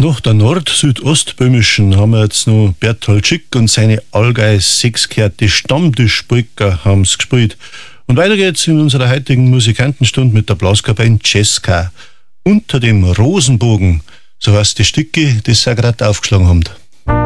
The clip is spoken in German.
Nach der nord-südostböhmischen haben wir jetzt noch Berthold Schick und seine Allgäu sechskehrte Stammtischpolka haben's gespielt. Und weiter geht's in unserer heutigen Musikantenstunde mit der Blaskapelle Cesca. Unter dem Rosenbogen, so heißt die Stücke, das sie gerade aufgeschlagen haben.